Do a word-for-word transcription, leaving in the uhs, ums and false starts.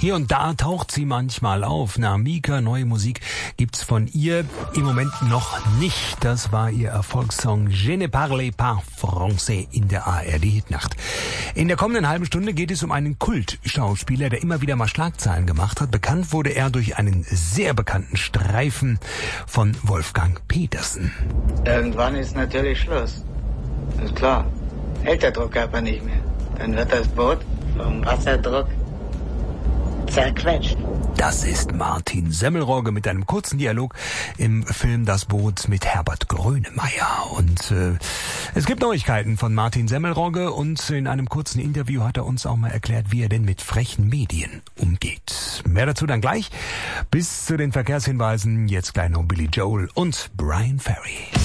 Hier und da taucht sie manchmal auf. Na, Mika, neue Musik gibt's von ihr im Moment noch nicht. Das war ihr Erfolgssong Je ne parle pas français in der A R D-Hitnacht. In der kommenden halben Stunde geht es um einen Kultschauspieler, der immer wieder mal Schlagzeilen gemacht hat. Bekannt wurde er durch einen sehr bekannten Streifen von Wolfgang Petersen. Irgendwann ist natürlich Schluss. Ist klar. Hält der Druck aber nicht mehr. Dann wird das Boot vom Wasserdruck zerquetscht. Das ist Martin Semmelrogge mit einem kurzen Dialog im Film Das Boot mit Herbert Grönemeyer. Und äh, es gibt Neuigkeiten von Martin Semmelrogge und in einem kurzen Interview hat er uns auch mal erklärt, wie er denn mit frechen Medien umgeht. Mehr dazu dann gleich. Bis zu den Verkehrshinweisen. Jetzt gleich noch Billy Joel und Brian Ferry.